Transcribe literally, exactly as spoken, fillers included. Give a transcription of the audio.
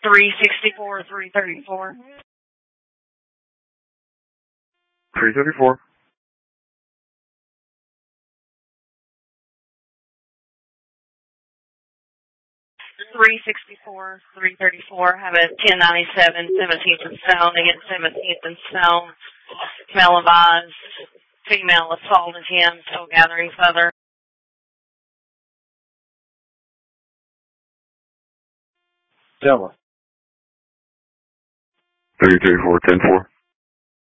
three sixty-four, three thirty-four. three thirty-four. three sixty-four, three thirty-four. Have a ten ninety-seven, seventeenth and Stone. Again, seventeenth and Stone. Televised. Female assault again. Still gathering further. Tell us. three thirty-four, ten four.